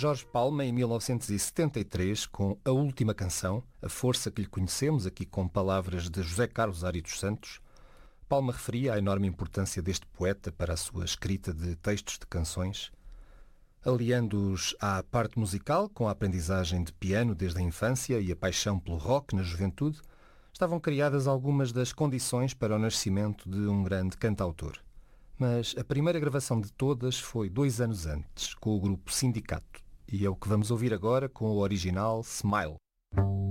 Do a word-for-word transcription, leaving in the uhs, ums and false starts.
Jorge Palma, em mil novecentos e setenta e três, com A Última Canção, A Força que lhe conhecemos, aqui com palavras de José Carlos Ari dos Santos, Palma referia a enorme importância deste poeta para a sua escrita de textos de canções, aliando-os à parte musical, com a aprendizagem de piano desde a infância e a paixão pelo rock na juventude, estavam criadas algumas das condições para o nascimento de um grande cantautor. Mas a primeira gravação de todas foi dois anos antes, com o grupo Sindicato, e é o que vamos ouvir agora com o original Smile.